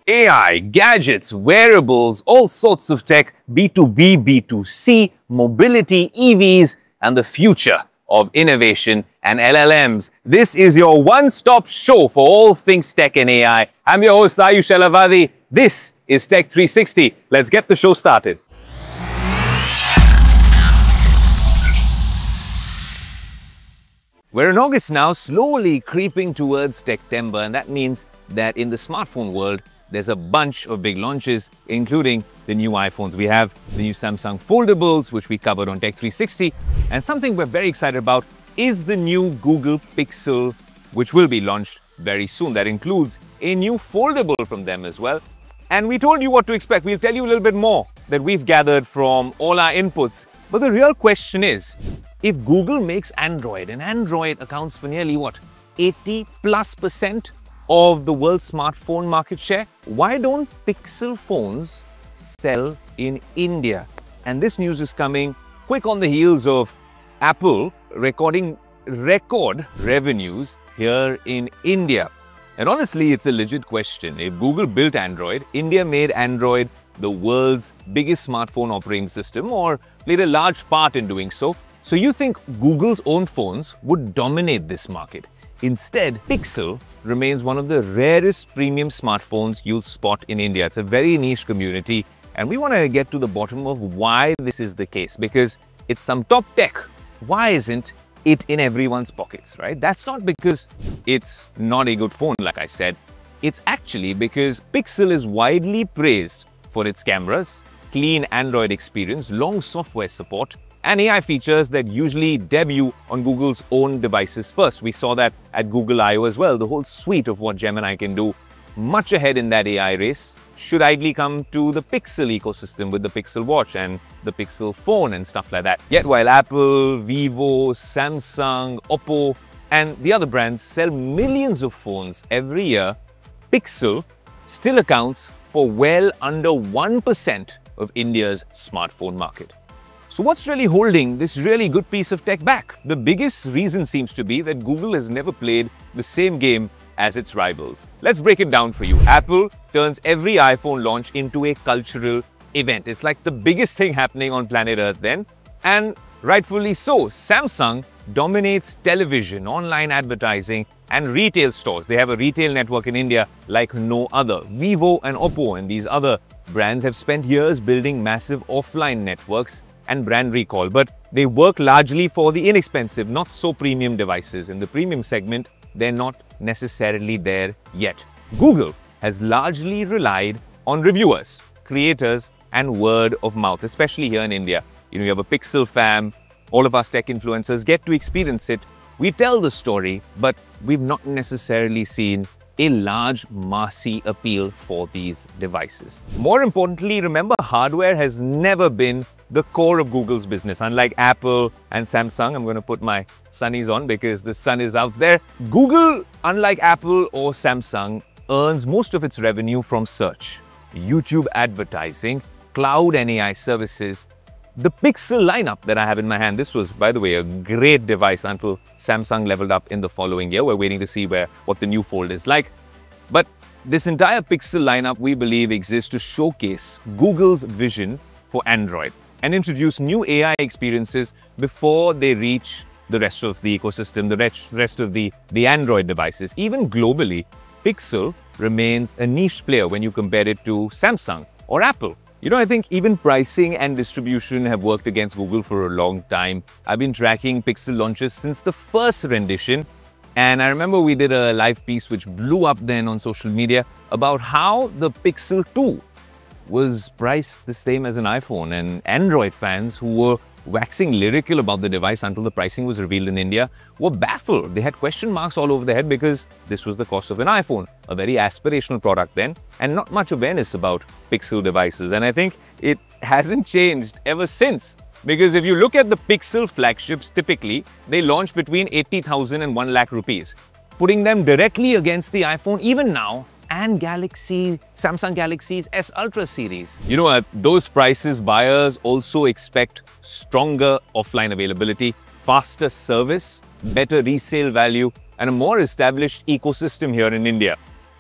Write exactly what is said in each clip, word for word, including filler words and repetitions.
A I, gadgets, wearables, all sorts of tech, B two B, B two C, mobility, E Vs, and the future of innovation and L L Ms. This is your one-stop show for all things tech and A I. I'm your host, Ayush Elavadi. This is Tech three sixty. Let's get the show started. We're in August now, slowly creeping towards Techtember, and that means that in the smartphone world, there's a bunch of big launches, including the new iPhones. We have the new Samsung Foldables, which we covered on Tech three sixty, and something we're very excited about is the new Google Pixel, which will be launched very soon. That includes a new foldable from them as well. And we told you what to expect. We'll tell you a little bit more that we've gathered from all our inputs. But the real question is, if Google makes Android, and Android accounts for nearly what, eighty plus percent of the world's smartphone market share, why don't Pixel phones sell in India? And this news is coming quick on the heels of Apple recording record revenues here in India. And honestly, it's a legit question. If Google built Android, India made Android the world's biggest smartphone operating system, or played a large part in doing so, so you think Google's own phones would dominate this market. Instead, Pixel remains one of the rarest premium smartphones you'll spot in India. It's a very niche community, and we want to get to the bottom of why this is the case, because it's some top tech. Why isn't it in everyone's pockets, right? That's not because it's not a good phone, like I said. It's actually because Pixel is widely praised for its cameras, clean Android experience, long software support, and A I features that usually debut on Google's own devices first. We saw that at Google I O as well. The whole suite of what Gemini can do, much ahead in that A I race, should ideally come to the Pixel ecosystem with the Pixel Watch and the Pixel phone and stuff like that. Yet while Apple, Vivo, Samsung, Oppo, and the other brands sell millions of phones every year, Pixel still accounts for well under one percent of India's smartphone market. So what's really holding this really good piece of tech back? The biggest reason seems to be that Google has never played the same game as its rivals. Let's break it down for you. Apple turns every iPhone launch into a cultural event. It's like the biggest thing happening on planet Earth then, and rightfully so. Samsung dominates television, online advertising, and retail stores. They have a retail network in India like no other. Vivo and Oppo and these other brands have spent years building massive offline networks and brand recall, but they work largely for the inexpensive, not so premium devices. In the premium segment, they're not necessarily there yet. Google has largely relied on reviewers, creators, and word of mouth, especially here in India. You know, you have a Pixel fam, all of us tech influencers get to experience it. We tell the story, but we've not necessarily seen a large massy appeal for these devices. More importantly, remember, hardware has never been the core of Google's business. Unlike Apple and Samsung, I'm going to put my sunnies on because the sun is out there. Google, unlike Apple or Samsung, earns most of its revenue from search, YouTube advertising, cloud and A I services. The Pixel lineup that I have in my hand, this was, by the way, a great device until Samsung leveled up in the following year. We're waiting to see where what the new Fold is like. But this entire Pixel lineup, we believe, exists to showcase Google's vision for Android and introduce new A I experiences before they reach the rest of the ecosystem, the rest of the, the Android devices. Even globally, Pixel remains a niche player when you compare it to Samsung or Apple. You know, I think even pricing and distribution have worked against Google for a long time. I've been tracking Pixel launches since the first rendition, and I remember we did a live piece which blew up then on social media about how the Pixel two was priced the same as an iPhone, and Android fans who were waxing lyrical about the device until the pricing was revealed in India were baffled. They had question marks all over their head because this was the cost of an iPhone, a very aspirational product then, and not much awareness about Pixel devices. And I think it hasn't changed ever since. Because if you look at the Pixel flagships, typically they launch between eighty thousand and one lakh rupees, putting them directly against the iPhone even now and Galaxy, Samsung Galaxy's S Ultra series. You know, at those prices, buyers also expect stronger offline availability, faster service, better resale value, and a more established ecosystem here in India.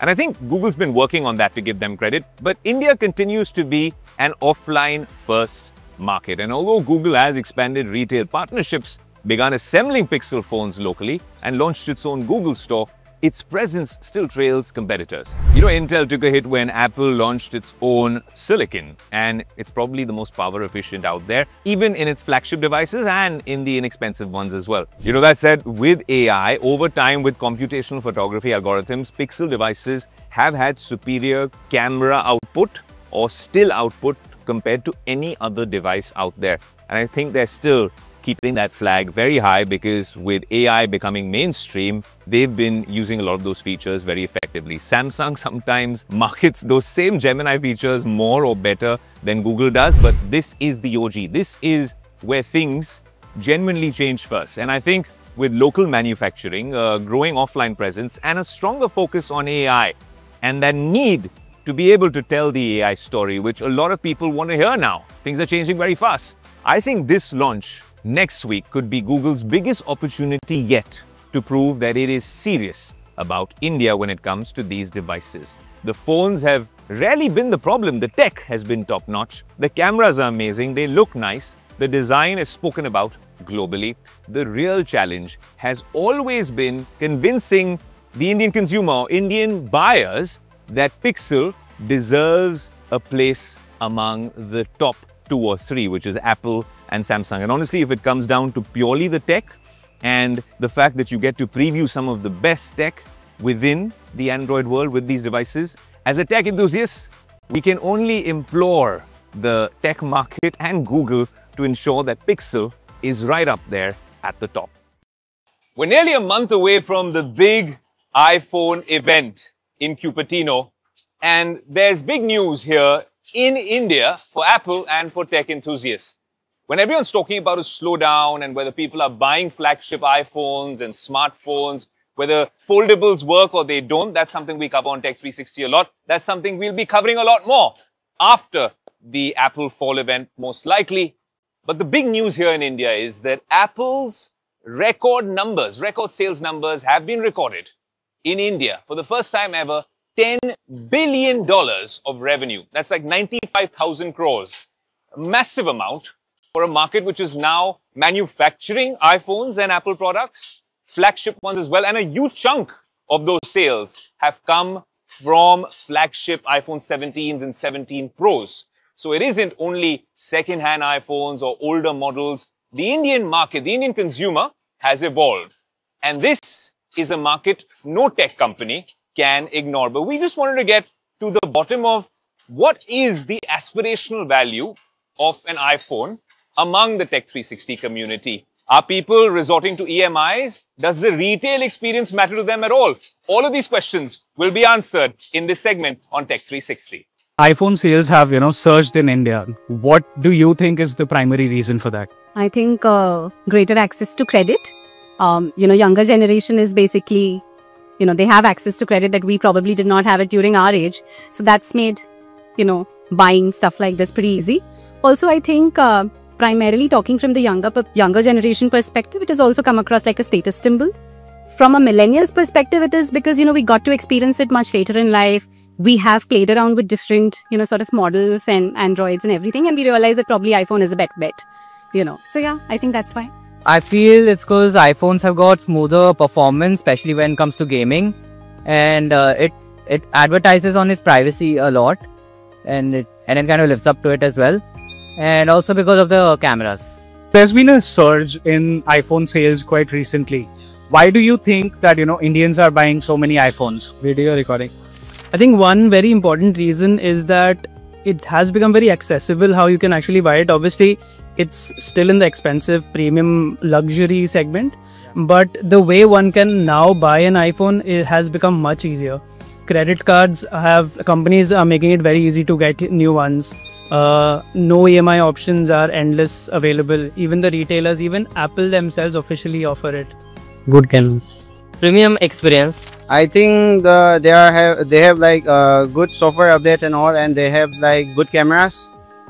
And I think Google's been working on that, to give them credit. But India continues to be an offline-first market. And although Google has expanded retail partnerships, begun assembling Pixel phones locally, and launched its own Google Store, its presence still trails competitors. You know, Intel took a hit when Apple launched its own silicon, and it's probably the most power efficient out there, even in its flagship devices and in the inexpensive ones as well. You know, that said, with A I, over time with computational photography algorithms, Pixel devices have had superior camera output or still output compared to any other device out there. And I think they're still keeping that flag very high because with A I becoming mainstream, they've been using a lot of those features very effectively. Samsung sometimes markets those same Gemini features more or better than Google does, but this is the O G. This is where things genuinely change first. And I think with local manufacturing, a growing offline presence, and a stronger focus on A I, and that need to be able to tell the A I story, which a lot of people want to hear now. Things are changing very fast. I think this launch next week could be Google's biggest opportunity yet to prove that it is serious about India when it comes to these devices. The phones have rarely been the problem. The tech has been top-notch. The cameras are amazing. They look nice. The design is spoken about globally. The real challenge has always been convincing the Indian consumer, Indian buyers, that Pixel deserves a place among the top two or three, which is Apple and Samsung. And honestly, if it comes down to purely the tech and the fact that you get to preview some of the best tech within the Android world with these devices, as a tech enthusiast, we can only implore the tech market and Google to ensure that Pixel is right up there at the top. We're nearly a month away from the big iPhone event in Cupertino, and there's big news here in India for Apple and for tech enthusiasts. When everyone's talking about a slowdown and whether people are buying flagship iPhones and smartphones, whether foldables work or they don't, that's something we cover on Tech three sixty a lot. That's something we'll be covering a lot more after the Apple fall event, most likely. But the big news here in India is that Apple's record numbers, record sales numbers have been recorded in India for the first time ever. ten billion dollars of revenue. That's like ninety-five thousand crores. A massive amount for a market which is now manufacturing iPhones and Apple products, flagship ones as well. And a huge chunk of those sales have come from flagship iPhone seventeens and seventeen Pros. So it isn't only second-hand iPhones or older models. The Indian market, the Indian consumer has evolved. And this is a market no tech company can ignore. But we just wanted to get to the bottom of what is the aspirational value of an iPhone among the Tech three sixty community. Are people resorting to E M Is? Does the retail experience matter to them at all? All of these questions will be answered in this segment on Tech three sixty. iPhone sales have, you know, surged in India. What do you think is the primary reason for that? I think uh, greater access to credit. Um, you know, younger generation is basically, you know, they have access to credit that we probably did not have it during our age. So that's made, you know, buying stuff like this pretty easy. Also, I think uh, primarily talking from the younger younger generation perspective, it has also come across like a status symbol. From a millennial's perspective, it is because, you know, we got to experience it much later in life. We have played around with different, you know, sort of models and Androids and everything. And we realize that probably iPhone is a better bet, you know. So yeah, I think that's why. I feel it's because iPhones have got smoother performance, especially when it comes to gaming. And uh, it, it advertises on its privacy a lot. And it, and it kind of lives up to it as well. And also because of the cameras. There's been a surge in iPhone sales quite recently. Why do you think that, you know, Indians are buying so many iPhones? Video recording. I think one very important reason is that it has become very accessible how you can actually buy it. Obviously, it's still in the expensive premium luxury segment, but the way one can now buy an iPhone, it has become much easier. Credit cards have, companies are making it very easy to get new ones. Uh, no E M I options are endless available. Even the retailers, even Apple themselves officially offer it. Good camera. Premium experience. I think the they are have they have like uh, good software updates and all, and they have like good cameras,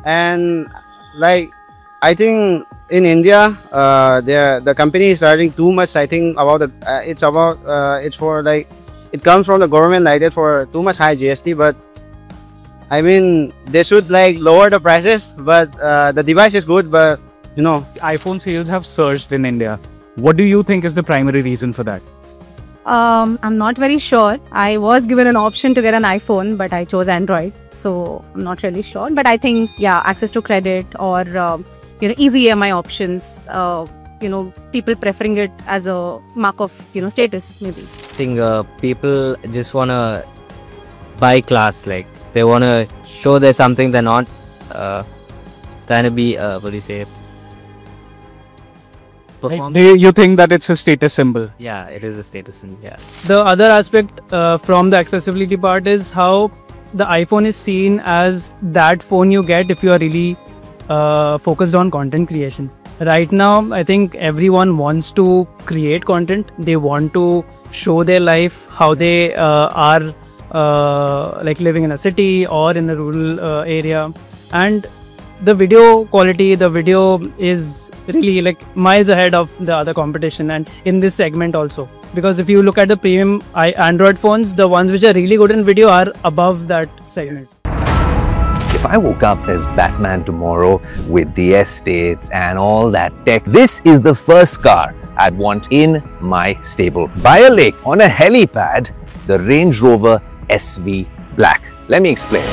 and like I think in India, uh, the the company is charging too much. I think about the uh, it's about uh, it's for like it comes from the government like that for too much high G S T, but I mean, they should like lower the prices, but uh, the device is good, but you know. iPhone sales have surged in India. What do you think is the primary reason for that? Um, I'm not very sure. I was given an option to get an iPhone, but I chose Android. So I'm not really sure. But I think, yeah, access to credit or, uh, you know, easy E M I options, uh, you know, people preferring it as a mark of, you know, status, maybe. I think uh, people just want to buy class, like they want to show there's something they're not uh, trying to be, uh, what do you say? Like, do you think that it's a status symbol? Yeah, it is a status symbol, yeah. The other aspect uh, from the accessibility part is how the iPhone is seen as that phone you get if you are really uh, focused on content creation. Right now, I think everyone wants to create content. They want to show their life, how they uh, are uh, like living in a city or in a rural uh, area. And the video quality, the video is really like miles ahead of the other competition, and in this segment also. Because if you look at the premium Android phones, the ones which are really good in video are above that segment. If I woke up as Batman tomorrow with the estates and all that tech, this is the first car I'd want in my stable. By a lake, on a helipad, the Range Rover S V Black. Let me explain.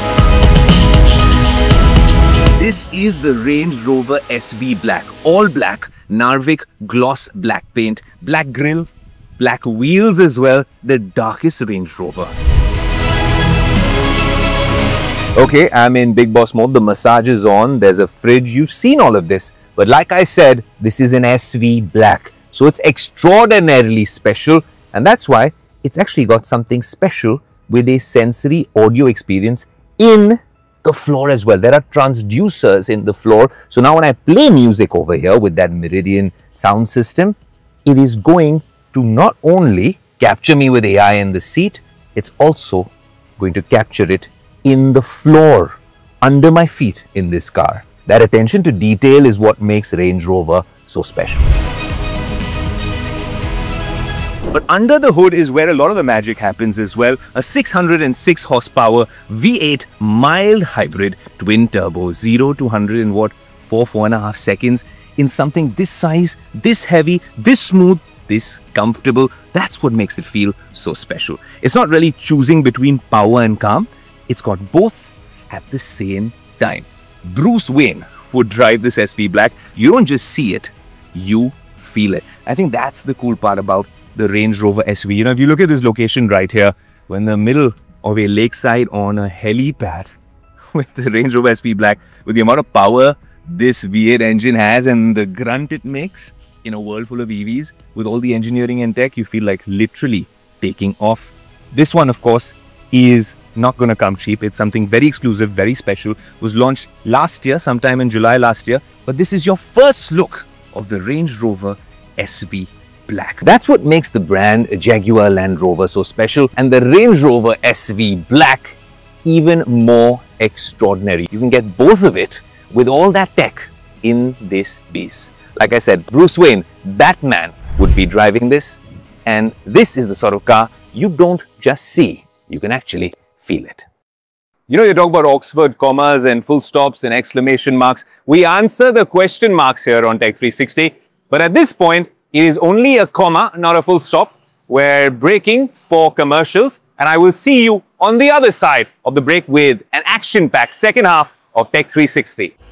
This is the Range Rover S V Black. All black, Narvik gloss black paint, black grille, black wheels as well, the darkest Range Rover. Okay, I'm in Big Boss mode. The massage is on. There's a fridge. You've seen all of this. But like I said, this is an S V Black. So it's extraordinarily special. And that's why it's actually got something special with a sensory audio experience in the floor as well. There are transducers in the floor. So now when I play music over here with that Meridian sound system, it is going to not only capture me with A I in the seat, it's also going to capture it in the floor, under my feet in this car. That attention to detail is what makes Range Rover so special. But under the hood is where a lot of the magic happens as well. A six hundred six horsepower V eight mild hybrid twin turbo, zero to one hundred in what, four, four and a half seconds, in something this size, this heavy, this smooth, this comfortable. That's what makes it feel so special. It's not really choosing between power and calm. It's got both at the same time. Bruce Wayne would drive this S V Black. You don't just see it, you feel it. I think that's the cool part about the Range Rover S V. You know, if you look at this location right here, we're in the middle of a lakeside on a helipad with the Range Rover S V Black, with the amount of power this V eight engine has and the grunt it makes in a world full of E Vs, with all the engineering and tech, you feel like literally taking off. This one, of course, is not going to come cheap. It's something very exclusive, very special. It was launched last year, sometime in July last year. But this is your first look of the Range Rover S V Black. That's what makes the brand Jaguar Land Rover so special, and the Range Rover S V Black even more extraordinary. You can get both of it with all that tech in this beast. Like I said, Bruce Wayne, Batman, would be driving this, and this is the sort of car you don't just see, you can actually feel it. You know, you talk about Oxford commas and full stops and exclamation marks. We answer the question marks here on Tech three sixty, but at this point, it is only a comma, not a full stop. We're breaking for commercials, and I will see you on the other side of the break with an action-packed second half of Tech three sixty.